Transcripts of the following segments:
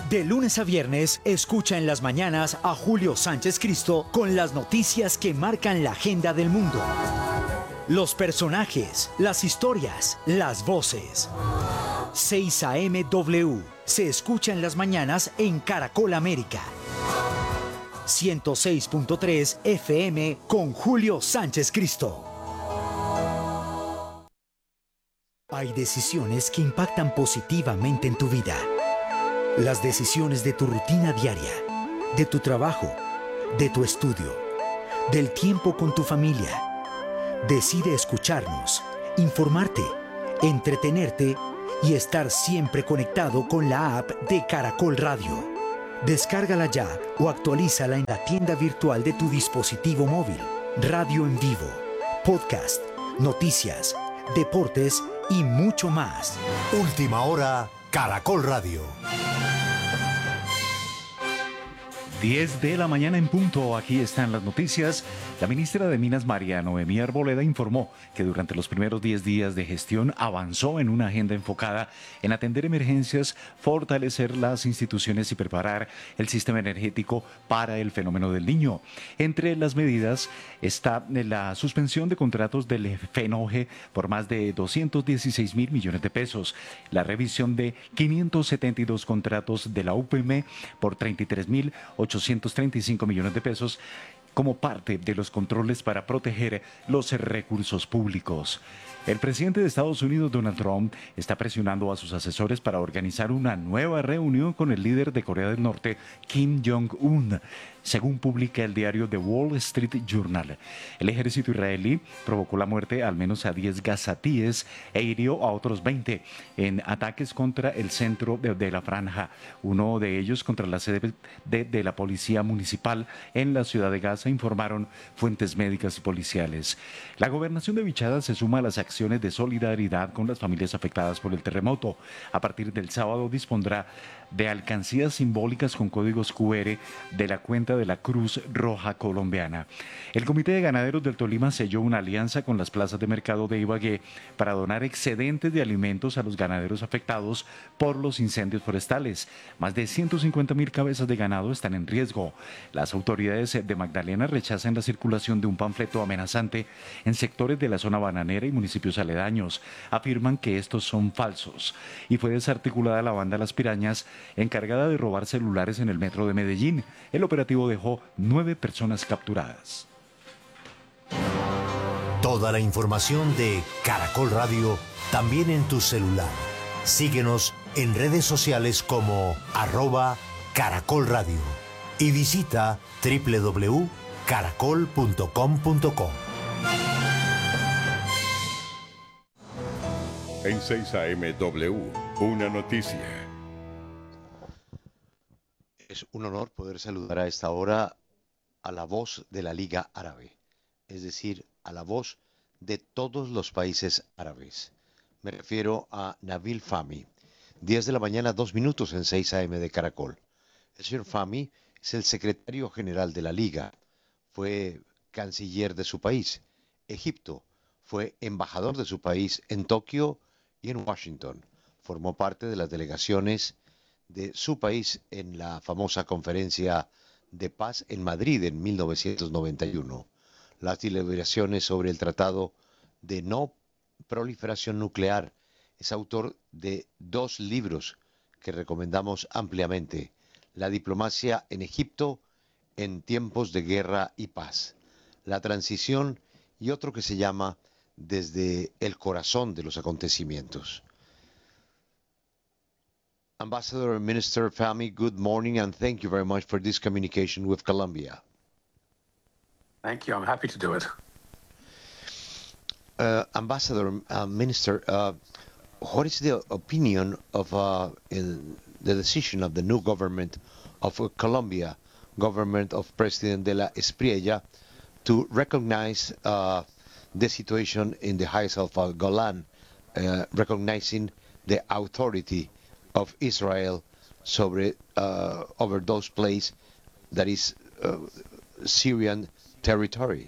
De lunes a viernes, escucha en las mañanas a Julio Sánchez Cristo con las noticias que marcan la agenda del mundo. Los personajes, las historias, las voces. 6 a.m. W. Se escucha en las mañanas en Caracol América. 106.3 FM con Julio Sánchez Cristo. Hay decisiones que impactan positivamente en tu vida. Las decisiones de tu rutina diaria, de tu trabajo, de tu estudio, del tiempo con tu familia. Decide escucharnos, informarte, entretenerte y estar siempre conectado con la app de Caracol Radio. Descárgala ya o actualízala en la tienda virtual de tu dispositivo móvil. Radio en vivo, podcast, noticias, deportes y mucho más. Última hora, Caracol Radio. 10 de la mañana en punto, aquí están las noticias. La ministra de Minas, María Noemí Arboleda, informó que durante los primeros 10 días de gestión avanzó en una agenda enfocada en atender emergencias, fortalecer las instituciones y preparar el sistema energético para el fenómeno del Niño. Entre las medidas está la suspensión de contratos del FENOGE por más de 216 mil millones de pesos, la revisión de 572 contratos de la UPM por 33.835 millones de pesos, como parte de los controles para proteger los recursos públicos. El presidente de Estados Unidos, Donald Trump, está presionando a sus asesores para organizar una nueva reunión con el líder de Corea del Norte, Kim Jong-un, según publica el diario The Wall Street Journal. El ejército israelí provocó la muerte al menos a 10 gazatíes e hirió a otros 20 en ataques contra el centro de la franja, uno de ellos contra la sede de la policía municipal en la ciudad de Gaza, informaron fuentes médicas y policiales. La gobernación de Vichada se suma a las acciones de solidaridad con las familias afectadas por el terremoto. A partir del sábado dispondrá de alcancías simbólicas con códigos QR de la cuenta de la Cruz Roja Colombiana. El Comité de Ganaderos del Tolima selló una alianza con las plazas de mercado de Ibagué para donar excedentes de alimentos a los ganaderos afectados por los incendios forestales. Más de 150.000 cabezas de ganado están en riesgo. Las autoridades de Magdalena rechazan la circulación de un panfleto amenazante en sectores de la zona bananera y municipios aledaños. Afirman que estos son falsos. Y fue desarticulada la banda Las Pirañas, encargada de robar celulares en el metro de Medellín. El operativo dejó 9 personas capturadas. Toda la información de Caracol Radio también en tu celular. Síguenos en redes sociales como @Caracol Radio y visita www.caracol.com.co. En 6 a.m. W, una noticia. Es un honor poder saludar a esta hora a la voz de la Liga Árabe, es decir, a la voz de todos los países árabes. Me refiero a Nabil Fahmy. 10 de la mañana, 2 minutos en 6 a.m. de Caracol. El señor Fahmy es el secretario general de la Liga, fue canciller de su país, Egipto, fue embajador de su país en Tokio y en Washington. Formó parte de las delegaciones de su país en la famosa conferencia de paz en Madrid en 1991. Las deliberaciones sobre el Tratado de No Proliferación Nuclear. Es autor de 2 libros que recomendamos ampliamente: La diplomacia en Egipto en tiempos de guerra y paz, La transición, y otro que se llama Desde el corazón de los acontecimientos. Ambassador and Minister Fahmy, good morning, and thank you very much for this communication with Colombia. Thank you. I'm happy to do it. Ambassador, Minister, what is the opinion of the decision of the new government of Colombia, government of President de la Espriella, to recognize the situation in the heights of Golan, recognizing the authority of Israel over those places that is Syrian territory?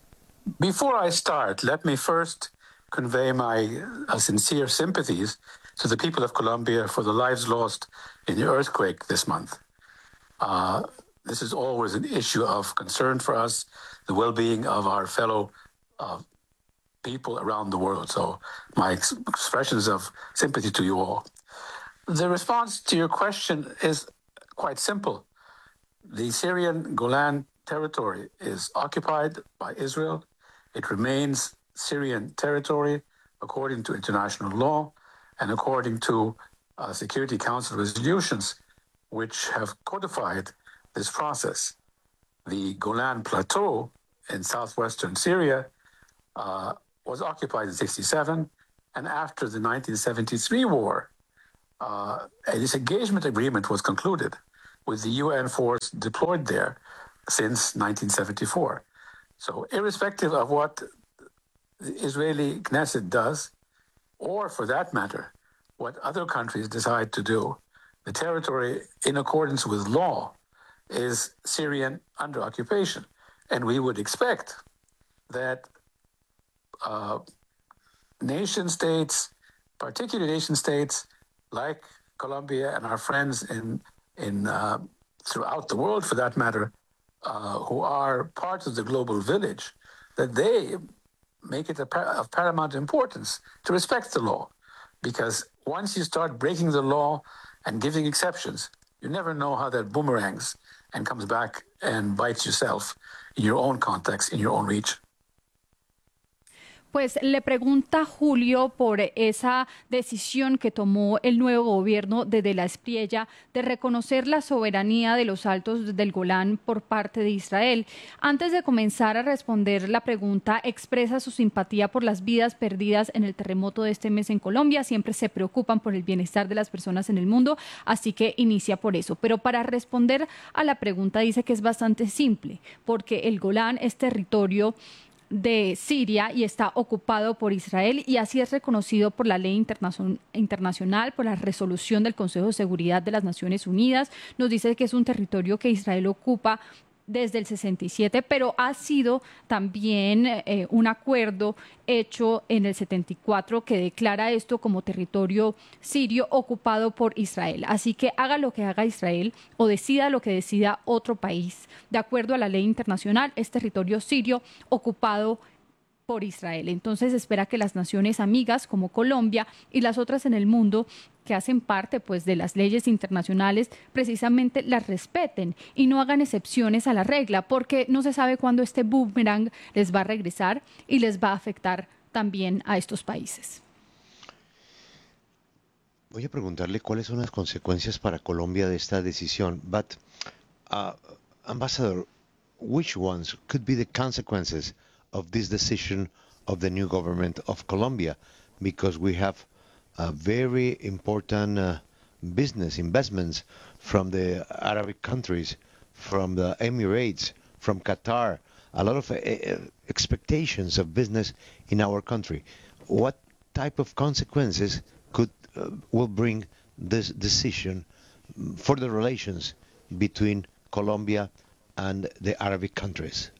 Before I start, let me first convey my sincere sympathies to the people of Colombia for the lives lost in the earthquake this month. This is always an issue of concern for us, the well-being of our fellow people around the world. So my expressions of sympathy to you all. The response to your question is quite simple. The Syrian Golan territory is occupied by Israel. It remains Syrian territory according to international law and according to Security Council resolutions which have codified this process. The Golan Plateau in southwestern Syria was occupied in 1967, and after the 1973 war, a disengagement agreement was concluded with the UN force deployed there since 1974. So irrespective of what the Israeli Knesset does, or for that matter, what other countries decide to do, the territory in accordance with law is Syrian under occupation. And we would expect that nation states, particularly nation states like Colombia and our friends in throughout the world, for that matter, who are part of the global village, that they make it of paramount importance to respect the law. Because once you start breaking the law and giving exceptions, you never know how that boomerangs and comes back and bites yourself in your own context, in your own reach. Pues le pregunta Julio por esa decisión que tomó el nuevo gobierno desde la Espriella de reconocer la soberanía de los Altos del Golán por parte de Israel. Antes de comenzar a responder la pregunta, expresa su simpatía por las vidas perdidas en el terremoto de este mes en Colombia. Siempre se preocupan por el bienestar de las personas en el mundo, así que inicia por eso. Pero para responder a la pregunta dice que es bastante simple, porque el Golán es territorio de Siria y está ocupado por Israel, y así es reconocido por la ley internacional, por la resolución del Consejo de Seguridad de las Naciones Unidas. Nos dice que es un territorio que Israel ocupa desde el 67, pero ha sido también un acuerdo hecho en el 74 que declara esto como territorio sirio ocupado por Israel. Así que haga lo que haga Israel o decida lo que decida otro país, de acuerdo a la ley internacional, es territorio sirio ocupado por Israel. Entonces espera que las naciones amigas como Colombia y las otras en el mundo que hacen parte pues de las leyes internacionales precisamente las respeten y no hagan excepciones a la regla, porque no se sabe cuándo este boomerang les va a regresar y les va a afectar también a estos países. Voy a preguntarle cuáles son las consecuencias para Colombia de esta decisión. But, Ambassador, which ones could be the consequences of this decision of the new government of Colombia? Because we have very important business investments from the Arabic countries, from the Emirates, from Qatar, a lot of expectations of business in our country. What type of consequences will bring this decision for the relations between Colombia and the Arabic countries?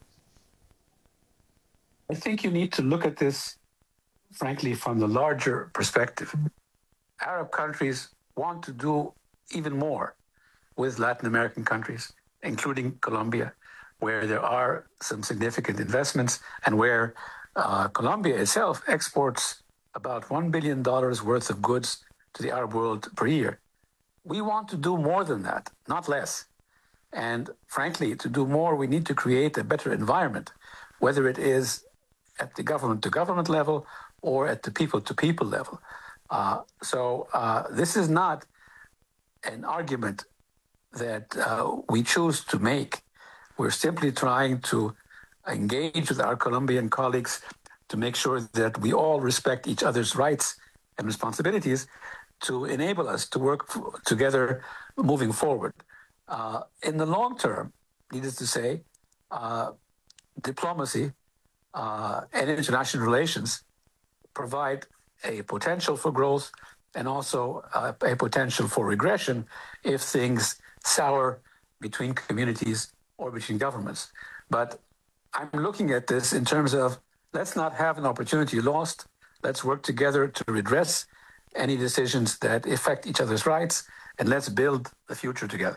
I think you need to look at this, frankly, from the larger perspective. Arab countries want to do even more with Latin American countries, including Colombia, where there are some significant investments and where Colombia itself exports about $1 billion worth of goods to the Arab world per year. We want to do more than that, not less. And frankly, to do more, we need to create a better environment, whether it is at the government-to-government level or at the people-to-people level. So this is not an argument that we choose to make. We're simply trying to engage with our Colombian colleagues to make sure that we all respect each other's rights and responsibilities to enable us to work together moving forward. In the long term, needless to say, diplomacy and international relations provide a potential for growth and also a potential for regression if things sour between communities or between governments. But I'm looking at this in terms of let's not have an opportunity lost. Let's work together to redress any decisions that affect each other's rights, and let's build the future together.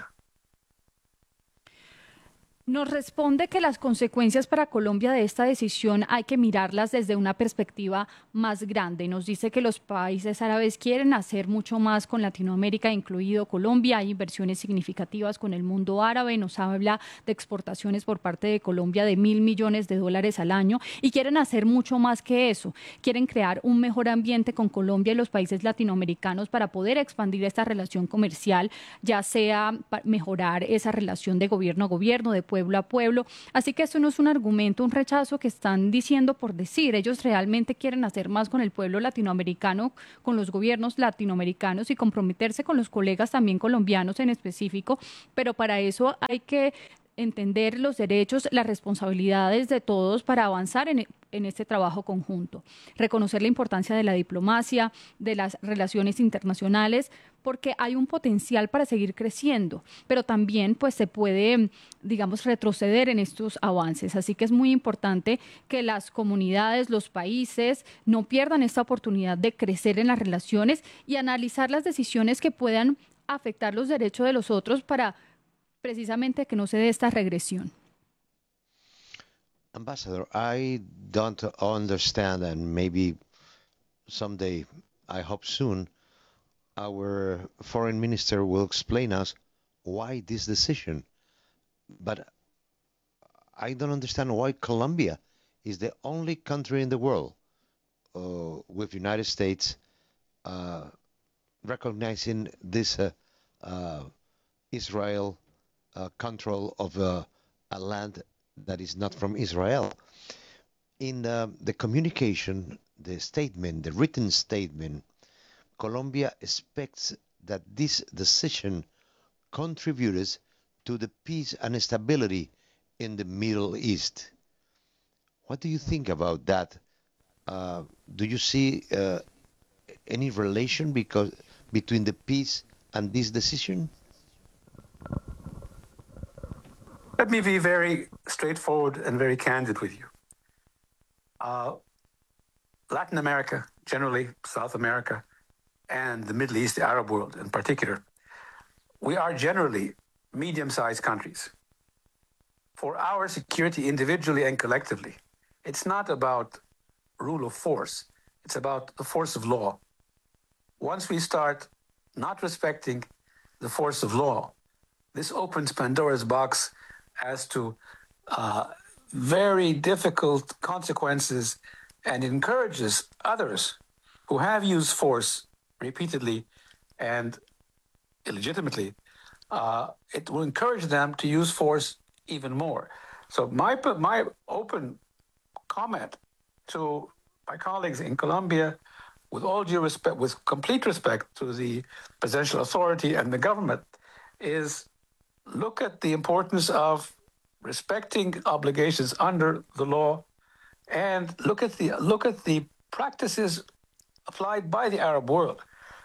Nos responde que las consecuencias para Colombia de esta decisión hay que mirarlas desde una perspectiva más grande. Nos dice que los países árabes quieren hacer mucho más con Latinoamérica, incluido Colombia. Hay inversiones significativas con el mundo árabe. Nos habla de exportaciones por parte de Colombia de $1.000 millones al año y quieren hacer mucho más que eso. Quieren crear un mejor ambiente con Colombia y los países latinoamericanos para poder expandir esta relación comercial, ya sea para mejorar esa relación de gobierno a gobierno, de pueblo a pueblo. Así que esto no es un argumento, un rechazo que están diciendo por decir. Ellos realmente quieren hacer más con el pueblo latinoamericano, con los gobiernos latinoamericanos y comprometerse con los colegas también colombianos en específico, pero para eso hay que entender los derechos, las responsabilidades de todos para avanzar en este trabajo conjunto. Reconocer la importancia de la diplomacia, de las relaciones internacionales, porque hay un potencial para seguir creciendo, pero también pues se puede, digamos, retroceder en estos avances. Así que es muy importante que las comunidades, los países no pierdan esta oportunidad de crecer en las relaciones y analizar las decisiones que puedan afectar los derechos de los otros para precisamente que no se dé esta regresión. Ambassador, I don't understand, and maybe someday, I hope soon, our foreign minister will explain us why this decision. But I don't understand why Colombia is the only country in the world with United States recognizing this Israel control of a land that is not from Israel. In the communication, the statement, the written statement, Colombia expects that this decision contributes to the peace and stability in the Middle East. What do you think about that? Do you see any relation between the peace and this decision? Let me be very straightforward and very candid with you. Latin America, generally, South America, and the Middle East, the Arab world in particular, we are generally medium-sized countries. For our security individually and collectively, it's not about rule of force, it's about the force of law. Once we start not respecting the force of law, this opens Pandora's box as to very difficult consequences and encourages others who have used force repeatedly and illegitimately, it will encourage them to use force even more. So my open comment to my colleagues in Colombia, with all due respect, with complete respect to the presidential authority and the government, is look at the importance of respecting obligations under the law, and look at the practices applied by the Arab world.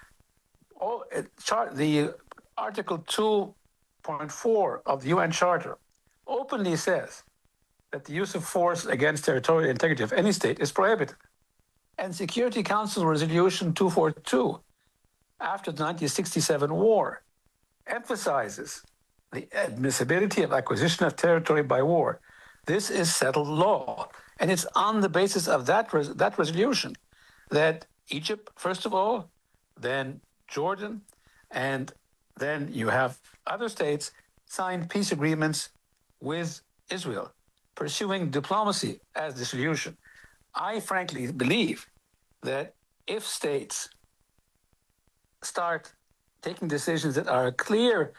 The Article 2.4 of the UN Charter openly says that the use of force against territorial integrity of any state is prohibited. And Security Council Resolution 242, after the 1967 war, emphasizes the admissibility of acquisition of territory by war. This is settled law. And it's on the basis of that resolution that Egypt, first of all, then Jordan, and then you have other states signed peace agreements with Israel, pursuing diplomacy as the solution. I frankly believe that if states start taking decisions that are clear,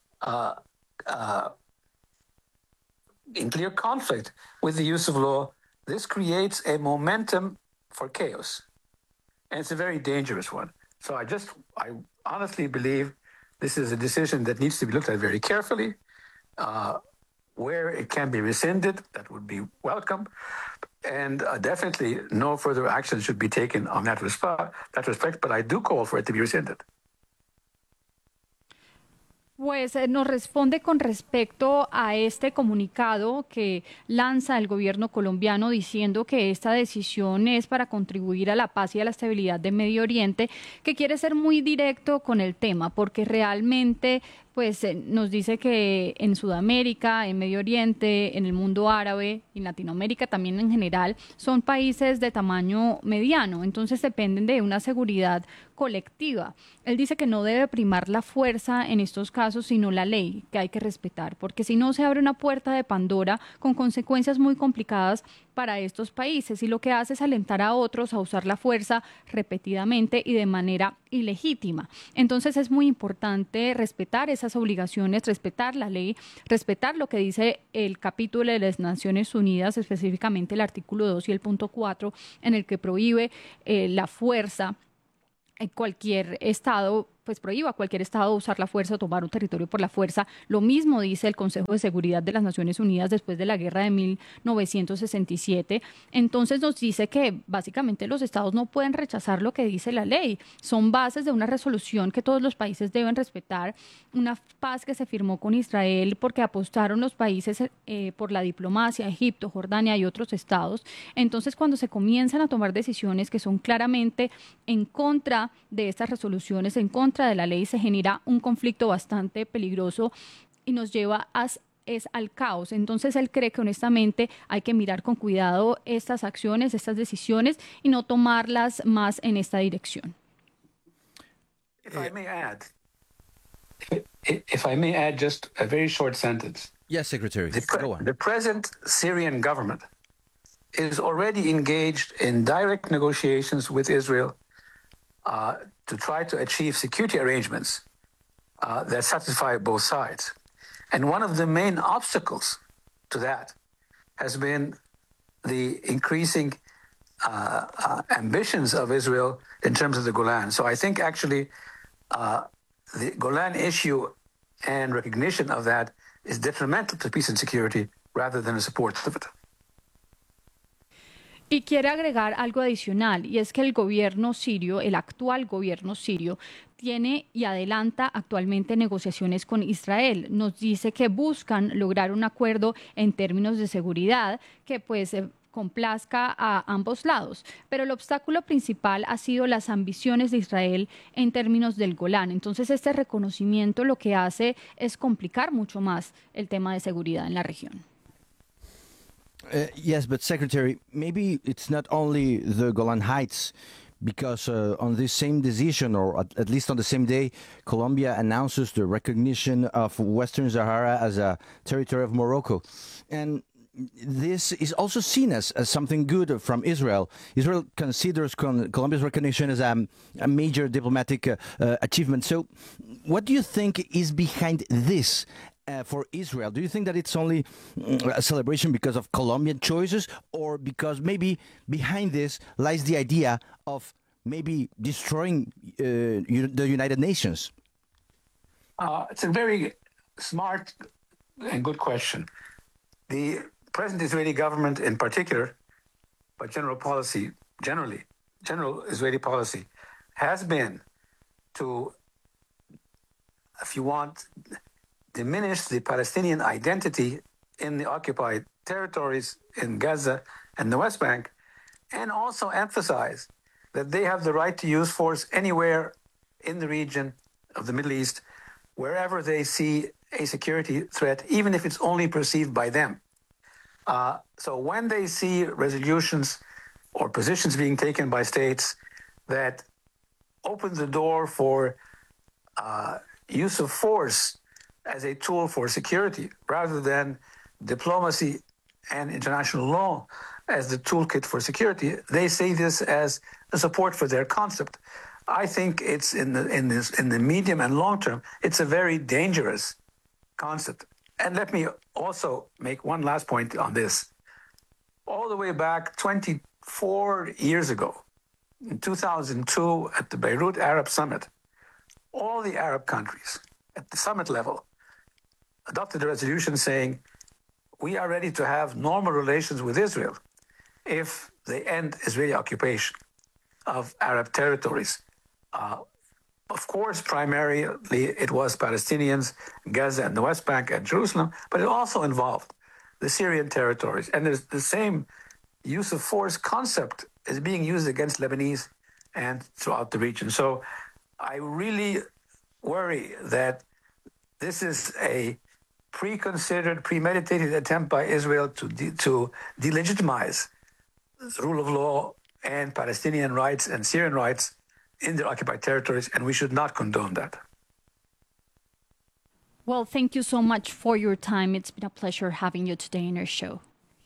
in clear conflict with the use of law, this creates a momentum for chaos. And it's a very dangerous one. So I honestly believe this is a decision that needs to be looked at very carefully. Where it can be rescinded, that would be welcome. And definitely no further action should be taken on that respect, but I do call for it to be rescinded. Pues nos responde con respecto a este comunicado que lanza el gobierno colombiano diciendo que esta decisión es para contribuir a la paz y a la estabilidad de Medio Oriente, que quiere ser muy directo con el tema, porque realmente pues nos dice que en Sudamérica, en Medio Oriente, en el mundo árabe, en Latinoamérica también en general, son países de tamaño mediano, entonces dependen de una seguridad colectiva. Él dice que no debe primar la fuerza en estos casos, sino la ley, que hay que respetar, porque si no se abre una puerta de Pandora con consecuencias muy complicadas para estos países, y lo que hace es alentar a otros a usar la fuerza repetidamente y de manera ilegítima. Entonces es muy importante respetar esas obligaciones, respetar la ley, respetar lo que dice el capítulo de las Naciones Unidas, específicamente el artículo 2 y el punto 4, en el que prohíbe la fuerza. Cualquier Estado, pues prohíba a cualquier Estado usar la fuerza o tomar un territorio por la fuerza. Lo mismo dice el Consejo de Seguridad de las Naciones Unidas después de la guerra de 1967. Entonces nos dice que básicamente los Estados no pueden rechazar lo que dice la ley. Son bases de una resolución que todos los países deben respetar, una paz que se firmó con Israel porque apostaron los países por la diplomacia, Egipto, Jordania y otros estados. Entonces cuando se comienzan a tomar decisiones que son claramente en contra de estas resoluciones, en contra de la ley, se genera un conflicto bastante peligroso y nos lleva al caos. Entonces él cree que honestamente hay que mirar con cuidado estas acciones, estas decisiones y no tomarlas más en esta dirección. If I may add just a very short sentence. Yes, Secretary. Go on. The present Syrian government is already engaged in direct negotiations with Israel to try to achieve security arrangements that satisfy both sides. And one of the main obstacles to that has been the increasing ambitions of Israel in terms of the Golan. So I think actually the Golan issue and recognition of that is detrimental to peace and security rather than a support of it. Y quiere agregar algo adicional, y es que el gobierno sirio, el actual gobierno sirio, tiene y adelanta actualmente negociaciones con Israel. Nos dice que buscan lograr un acuerdo en términos de seguridad que pues complazca a ambos lados. Pero el obstáculo principal ha sido las ambiciones de Israel en términos del Golán. Entonces este reconocimiento lo que hace es complicar mucho más el tema de seguridad en la región. Yes, but Secretary, maybe it's not only the Golan Heights, because on this same decision, or at least on the same day, Colombia announces the recognition of Western Sahara as a territory of Morocco. And this is also seen as something good from Israel. Israel considers Colombia's recognition as a major diplomatic achievement. So what do you think is behind this? For Israel, do you think that it's only a celebration because of Colombian choices, or because maybe behind this lies the idea of maybe destroying the United Nations? It's a very smart and good question. The present Israeli government in particular, but general Israeli policy has been to, if you want, diminish the Palestinian identity in the occupied territories in Gaza and the West Bank, and also emphasize that they have the right to use force anywhere in the region of the Middle East, wherever they see a security threat, even if it's only perceived by them. So when they see resolutions or positions being taken by states that open the door for use of force as a tool for security rather than diplomacy and international law as the toolkit for security, they see this as a support for their concept. I think it's in the medium and long term, it's a very dangerous concept. And let me also make one last point on this. All the way back 24 years ago, in 2002, at the Beirut Arab Summit, all the Arab countries at the summit level adopted a resolution saying, we are ready to have normal relations with Israel if they end Israeli occupation of Arab territories, Of course, primarily it was Palestinians, Gaza and the West Bank and Jerusalem, but it also involved the Syrian territories. And there's the same use of force concept is being used against Lebanese and throughout the region. So I really worry that this is a preconsidered, premeditated attempt by Israel to delegitimize the rule of law and Palestinian rights and Syrian rights in their occupied territories, and we should not condone that. Well, thank you so much for your time. It's been a pleasure having you today in our show.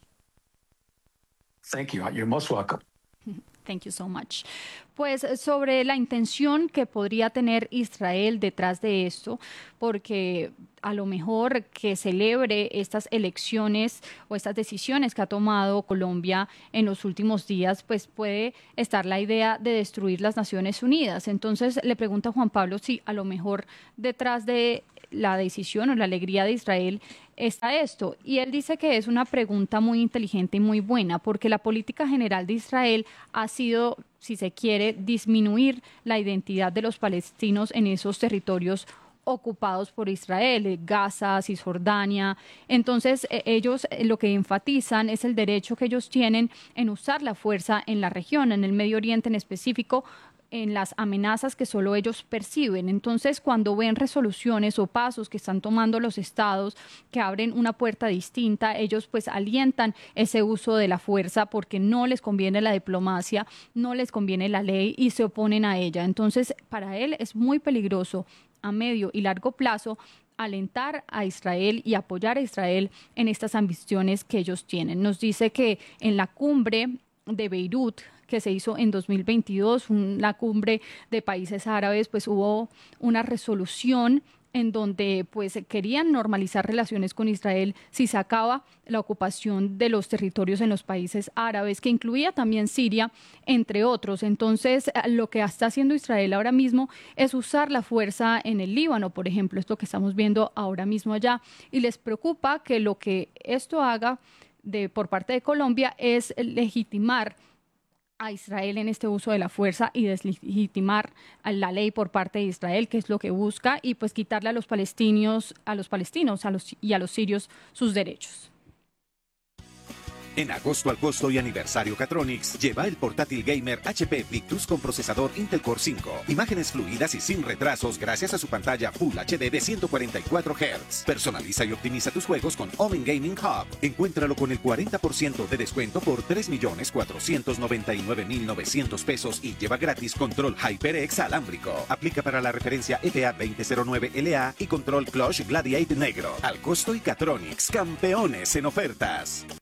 Thank you. You're most welcome. Thank you so much. Pues sobre la intención que podría tener Israel detrás de esto, porque a lo mejor que celebre estas elecciones o estas decisiones que ha tomado Colombia en los últimos días, pues puede estar la idea de destruir las Naciones Unidas. Entonces le pregunta a Juan Pablo si a lo mejor detrás de la decisión o la alegría de Israel está esto. Y él dice que es una pregunta muy inteligente y muy buena, porque la política general de Israel ha sido, si se quiere, disminuir la identidad de los palestinos en esos territorios ocupados por Israel, Gaza, Cisjordania. Entonces, ellos lo que enfatizan es el derecho que ellos tienen en usar la fuerza en la región, en el Medio Oriente en específico, en las amenazas que solo ellos perciben. Entonces, cuando ven resoluciones o pasos que están tomando los estados que abren una puerta distinta, ellos pues alientan ese uso de la fuerza porque no les conviene la diplomacia, no les conviene la ley y se oponen a ella. Entonces, para él es muy peligroso a medio y largo plazo alentar a Israel y apoyar a Israel en estas ambiciones que ellos tienen. Nos dice que en la cumbre de Beirut, que se hizo en 2022, la cumbre de países árabes, pues hubo una resolución en donde pues querían normalizar relaciones con Israel si se acaba la ocupación de los territorios en los países árabes, que incluía también Siria, entre otros. Entonces, lo que está haciendo Israel ahora mismo es usar la fuerza en el Líbano, por ejemplo, es lo que estamos viendo ahora mismo allá, y les preocupa que lo que esto haga por parte de Colombia es legitimar a Israel en este uso de la fuerza y deslegitimar a la ley por parte de Israel, que es lo que busca, y pues quitarle a los palestinos y a los sirios sus derechos. En agosto al costo y aniversario Catronics, lleva el portátil gamer HP Victus con procesador Intel Core 5. Imágenes fluidas y sin retrasos gracias a su pantalla Full HD de 144 Hz. Personaliza y optimiza tus juegos con Omen Gaming Hub. Encuéntralo con el 40% de descuento por 3.499.900 pesos y lleva gratis control HyperX alámbrico. Aplica para la referencia FA 2009 LA y control Clutch Gladiate negro. Al costo y Catronics, campeones en ofertas.